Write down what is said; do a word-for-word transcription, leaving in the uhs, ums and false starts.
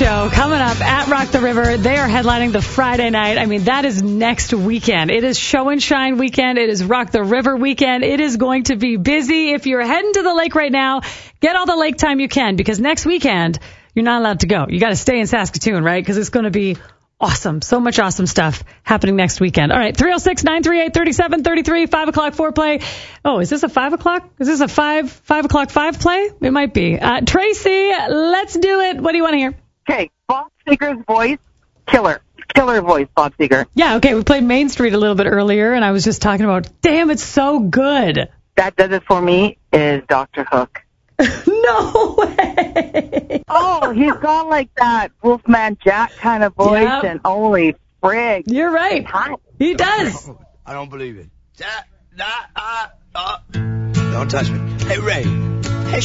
Show coming up at Rock the River. They are headlining the Friday night. I mean, that is next weekend. It is Show and Shine weekend. It is Rock the River weekend. It is going to be busy. If you're heading to the lake right now, get all the lake time you can, because next weekend, you're not allowed to go. You got to stay in Saskatoon, right? Because it's going to be awesome. So much awesome stuff happening next weekend. All right, three oh six, nine three eight, three seven three three, five o'clock foreplay. Oh, is this a five o'clock? Is this a five, five o'clock five play? It might be. Uh, Tracy, let's do it. What do you want to hear? Okay, Bob Seger's voice, killer. Killer voice, Bob Seger. Yeah, okay, we played Main Street a little bit earlier, and I was just talking about, damn, it's so good. That does it for me is Doctor Hook. No way. Oh, he's got like that Wolfman Jack kind of voice, Yep. and holy frig. You're right. He does. I don't believe it. That, that, uh, uh. Don't touch me. Hey, Ray.